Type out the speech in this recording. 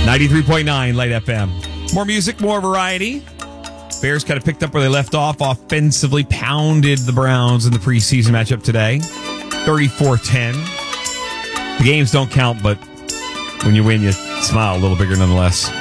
93.9 Light FM. More music, more variety. Bears kind of picked up where they left off. Offensively pounded the Browns in the preseason matchup today. 34-10. The games don't count, but when you win, you smile a little bigger nonetheless.